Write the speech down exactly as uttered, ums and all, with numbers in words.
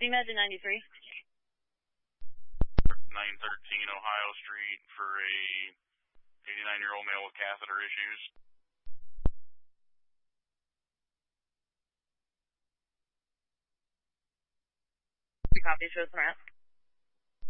Imagine ninety-three. nine thirteen Ohio Street for a eighty-nine-year-old male with catheter issues. Copy, show some rats.